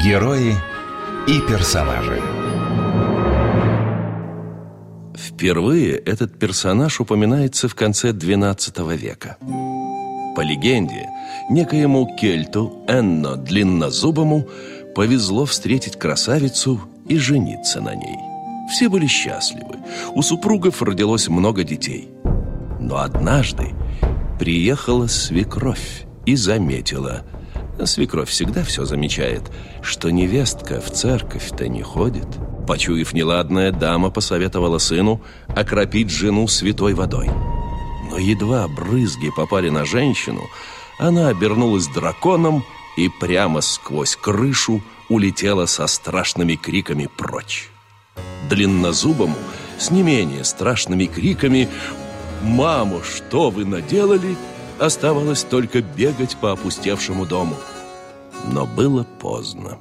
Герои и персонажи. Впервые этот персонаж упоминается в конце XII века. По легенде, некоему кельту Энно Длиннозубому повезло встретить красавицу и жениться на ней. Все были счастливы. У супругов родилось много детей. Но однажды приехала свекровь и заметила, свекровь всегда все замечает, что невестка в церковь-то не ходит. Почуяв неладное, дама посоветовала сыну окропить жену святой водой. Но едва брызги попали на женщину, она обернулась драконом и прямо сквозь крышу улетела со страшными криками прочь. Длиннозубому с не менее страшными криками «Мамо, что вы наделали?» оставалось только бегать по опустевшему дому. Но было поздно.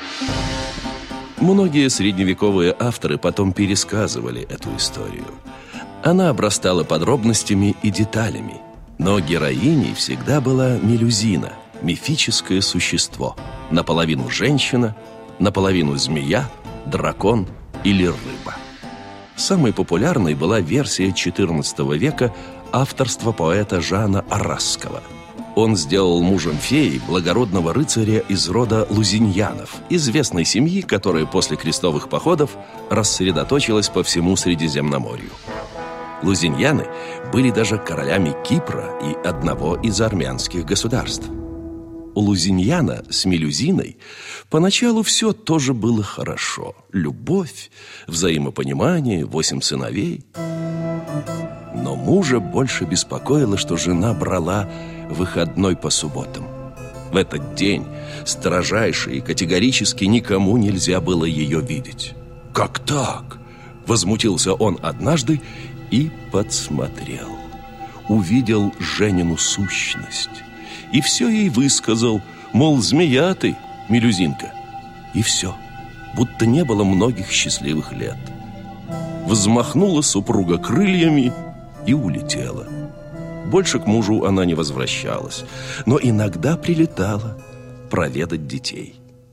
Многие средневековые авторы потом пересказывали эту историю. Она обрастала подробностями и деталями, но героиней всегда была Мелюзина, мифическое существо, наполовину женщина, наполовину змея, дракон или рыба. Самой популярной была версия XIV века авторства поэта Жана Аррасского. Он сделал мужем феи благородного рыцаря из рода Лузиньянов, известной семьи, которая после крестовых походов рассредоточилась по всему Средиземноморью. Лузиньяны были даже королями Кипра и одного из армянских государств. У Лузиньяна с Мелюзиной поначалу все тоже было хорошо. Любовь, взаимопонимание, 8 сыновей. Но мужа больше беспокоило, что жена брала выходной по субботам. В этот день строжайше и категорически никому нельзя было ее видеть. «Как так?» – возмутился он однажды и подсмотрел. Увидел Женину сущность и все ей высказал, мол, змея ты, Мелюзинка. И все, будто не было многих счастливых лет. Взмахнула супруга крыльями и улетела. Больше к мужу она не возвращалась, но иногда прилетала проведать детей.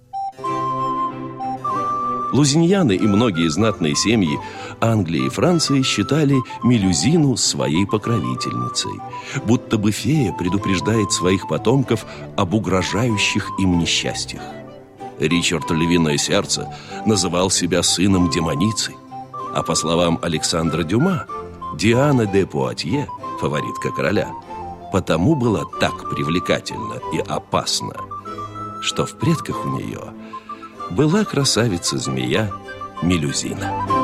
Лузиньяны и многие знатные семьи Англии и Франции считали Мелюзину своей покровительницей, будто бы фея предупреждает своих потомков об угрожающих им несчастьях. Ричард Львиное Сердце называл себя сыном демоницы, а по словам Александра Дюма, Диана де Пуатье, фаворитка короля, потому была так привлекательна и опасна, что в предках у нее была красавица-змея Мелюзина.